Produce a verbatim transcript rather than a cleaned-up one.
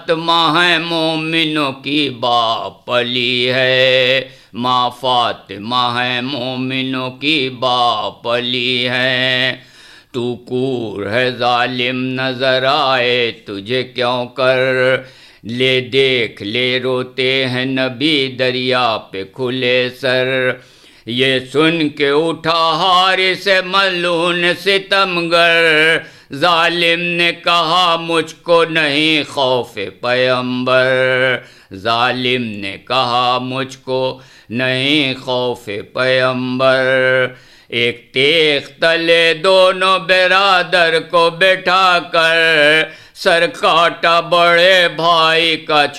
माँ है मोमिनों की बापली है, माँ फातिमा है मोमिनों की बापली है। तू कूर है जालिम नजर आए तुझे क्यों कर, ले देख ले रोते हैं नबी दरिया पे खुले सर। ये सुन के उठा हारिस मलून सितमगर, जालिम ने कहा मुझको नहीं खौफ पैगंबर, जालिम ने कहा मुझको नहीं खौफ पैगंबर। एक तेख तले दोनों बिरादर को बैठा कर, सर काटा बड़े भाई का